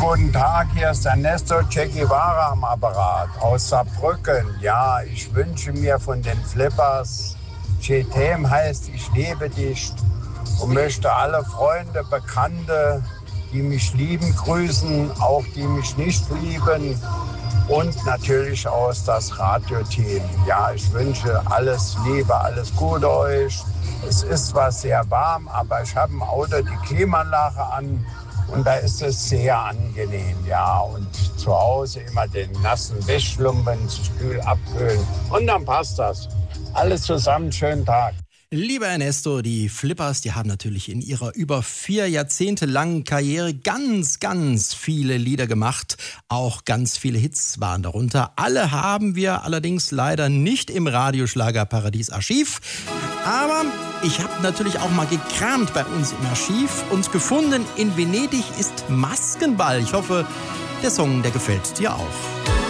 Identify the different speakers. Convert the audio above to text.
Speaker 1: guten Tag, hier ist Ernesto Che Guevara am Apparat aus Saarbrücken. Ja, ich wünsche mir von den Flippers, Chetem heißt ich liebe dich und möchte alle Freunde, Bekannte, die mich lieben, grüßen, auch die mich nicht lieben und natürlich aus das Radioteam. Ja, ich wünsche alles Liebe, alles Gute euch. Es ist zwar sehr warm, aber ich habe im Auto die Klimaanlage an und da ist es sehr angenehm. Ja, und zu Hause immer den nassen Wäschlumpen zu kühl abkühlen und dann passt das. Alles zusammen, schönen Tag.
Speaker 2: Lieber Ernesto, die Flippers, die haben natürlich in ihrer über 4 Jahrzehnte langen Karriere ganz, ganz viele Lieder gemacht. Auch ganz viele Hits waren darunter. Alle haben wir allerdings leider nicht im Radioschlagerparadies Archiv. Aber ich habe natürlich auch mal gekramt bei uns im Archiv und gefunden, in Venedig ist Maskenball. Ich hoffe, der Song, der gefällt dir auch.